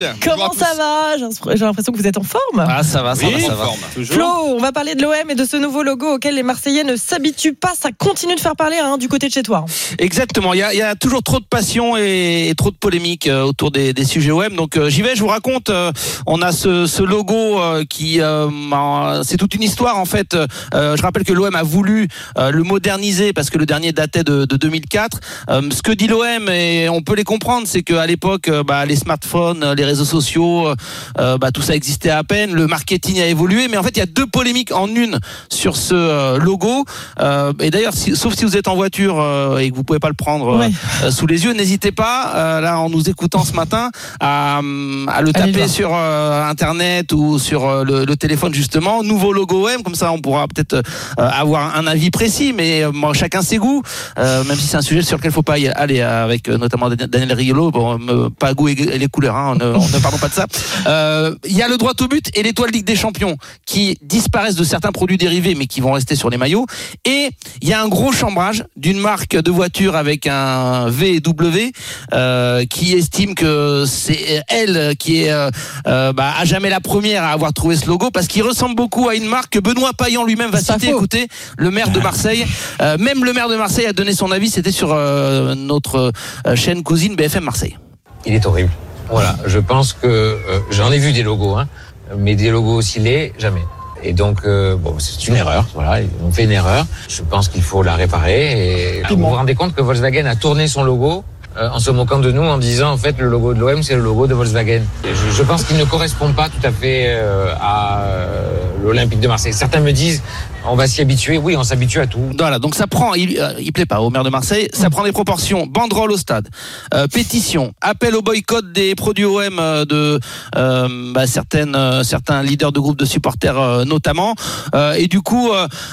Comment ça va ? J'ai l'impression que vous êtes en forme. Ah, ça va. Flo, on va parler de l'OM et de ce nouveau logo auquel les Marseillais ne s'habituent pas. Ça continue de faire parler du côté de chez toi. Exactement. Il y a toujours trop de passion et trop de polémique autour des sujets OM. Donc j'y vais. Je vous raconte. On a ce logo qui, c'est toute une histoire en fait. Je rappelle que l'OM a voulu le moderniser parce que le dernier datait de 2004. Ce que dit l'OM, et on peut les comprendre, c'est qu'à l'époque, les smartphones, les réseaux sociaux, tout ça existait à peine. Le marketing a évolué, mais en fait, il y a deux polémiques en une sur ce logo. Et d'ailleurs, sauf si vous êtes en voiture et que vous pouvez pas le prendre sous les yeux, n'hésitez pas, là, en nous écoutant ce matin, à le taper sur Internet ou sur le téléphone justement. Nouveau logo OM, comme ça, on pourra peut-être avoir un avis précis, mais chacun ses goûts. Même si c'est un sujet sur lequel il faut pas y aller avec notamment Daniel Riolo. Pas goût et les couleurs, on ne parlons pas de ça. Il y a le droit au but et l'étoile Ligue des Champions qui disparaissent de certains produits dérivés mais qui vont rester sur les maillots. Et il y a un gros chambrage d'une marque de voiture avec un VW qui estime que c'est elle qui est à jamais la première à avoir trouvé ce logo parce qu'il ressemble beaucoup à une marque que Benoît Payan lui-même va citer. Écoutez, le maire de Marseille, même le maire de Marseille a donné son avis, c'était sur notre chaîne cousine BFM Marseille. Il est horrible. Voilà, je pense que j'en ai vu des logos, mais des logos aussi laids, jamais. Et donc, c'est une erreur. Voilà, on fait une erreur. Je pense qu'il faut la réparer. Et vous vous rendez compte que Volkswagen a tourné son logo en se moquant de nous, en disant en fait le logo de l'OM c'est le logo de Volkswagen. Je pense qu'il ne correspond pas tout à fait à l'Olympique de Marseille. Certains me disent on va s'y habituer. Oui, on s'habitue à tout. Voilà, donc ça prend, il plaît pas au maire de Marseille, ça prend des proportions. Banderole au stade, pétition, appel au boycott des produits OM de certains leaders de groupes de supporters notamment, et du coup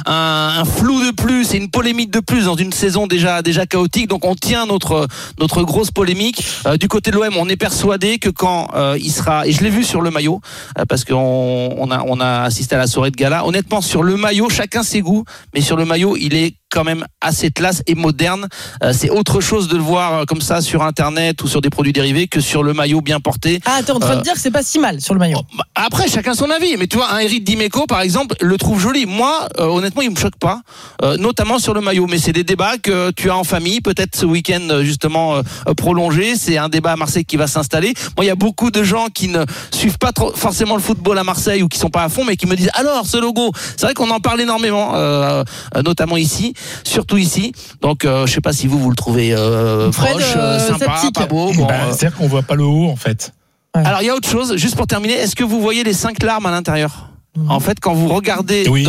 un flou de plus et une polémique de plus dans une saison déjà chaotique. Donc on tient notre grosse polémique. Du côté de l'OM, on est persuadé que quand il sera, et je l'ai vu sur le maillot, parce qu'on a assisté à la soirée de gala, honnêtement sur le maillot, chacun ses goûts, mais sur le maillot, il est quand même assez classe et moderne. C'est autre chose de le voir comme ça sur Internet ou sur des produits dérivés que sur le maillot bien porté. Ah, t'es en train de dire que c'est pas si mal sur le maillot. Après, chacun son avis. Mais tu vois, un Eric Dimeco, par exemple, le trouve joli. Moi, honnêtement, il me choque pas, notamment sur le maillot. Mais c'est des débats que tu as en famille, peut-être ce week-end justement prolongé. C'est un débat à Marseille qui va s'installer. Moi, il y a beaucoup de gens qui ne suivent pas trop forcément le football à Marseille ou qui sont pas à fond, mais qui me disent alors ce logo. C'est vrai qu'on en parle énormément, notamment ici. Surtout ici, donc je sais pas si vous le trouvez proche, sympa, pas beau. C'est-à-dire qu'on voit pas le haut en fait. Ouais. Alors il y a autre chose, juste pour terminer, est-ce que vous voyez les 5 larmes à l'intérieur ? En fait, quand vous regardez, Oui.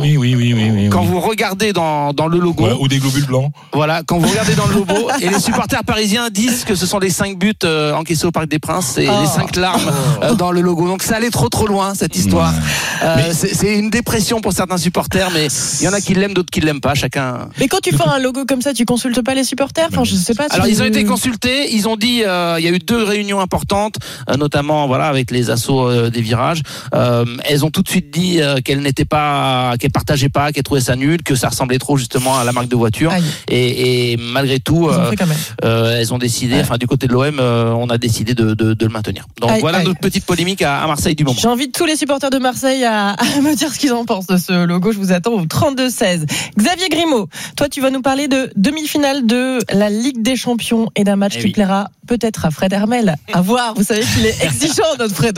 Quand vous regardez dans le logo, ou des globules blancs. Voilà, quand vous regardez dans le logo, et les supporters parisiens disent que ce sont les 5 buts encaissés au Parc des Princes et les 5 larmes dans le logo. Donc ça allait trop loin cette histoire. C'est une dépression pour certains supporters, mais il y en a qui l'aiment, d'autres qui l'aiment pas. Chacun. Mais quand tu fais un logo comme ça, tu consultes pas les supporters ? Enfin, je sais pas. Alors ils ont été consultés, ils ont dit, il y a eu 2 réunions importantes, notamment avec les assos des virages. Elles ont tout de suite dit qu'elle partageait pas, qu'elle trouvait ça nul, que ça ressemblait trop justement à la marque de voiture. Et malgré tout, elles ont décidé, du côté de l'OM, on a décidé de le maintenir. Donc voilà notre petite polémique à Marseille du moment. J'invite tous les supporters de Marseille à me dire ce qu'ils en pensent de ce logo. Je vous attends au 32-16. Xavier Grimaud, toi tu vas nous parler de demi-finale de la Ligue des Champions et d'un match qui plaira peut-être à Fred Hermel. À voir, vous savez qu'il est exigeant notre Fredo.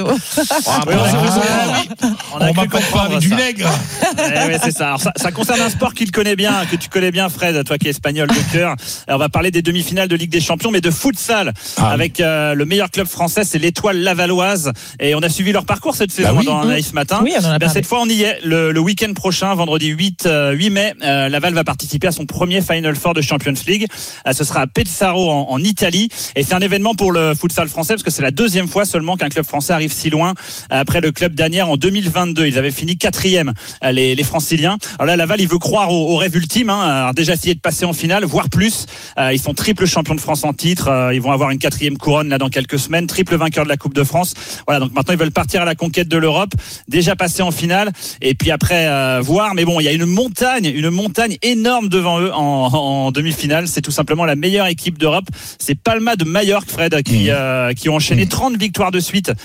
On va pas avec du vinaigre. C'est ça. Alors ça concerne un sport qu'il connaît bien, que tu connais bien, Fred, toi qui es espagnol de cœur. On va parler des demi-finales de Ligue des Champions, mais de futsal avec le meilleur club français, c'est l'Étoile Lavalloise. Et on a suivi leur parcours cette saison dans Naïf Matin. Oui, cette fois, on y est. Le week-end prochain, vendredi 8 mai, Laval va participer à son premier Final Four de Champions League. Ce sera à Pesaro en Italie. Et c'est un événement pour le futsal français parce que c'est la 2e fois seulement qu'un club français arrive si loin après le club d'Asnières en 2022. 2022. Ils avaient fini 4e, les Franciliens. Alors là, Laval, il veut croire au rêve ultime. Alors déjà essayer de passer en finale, voire plus. Ils sont triple champions de France en titre. Ils vont avoir une 4e couronne là dans quelques semaines. Triple vainqueur de la Coupe de France. Voilà, donc maintenant ils veulent partir à la conquête de l'Europe. Déjà passer en finale. Et puis après voir. Mais bon, il y a une montagne énorme devant eux en demi-finale. C'est tout simplement la meilleure équipe d'Europe. C'est Palma de Majorque, Fred, qui ont enchaîné 30 victoires de suite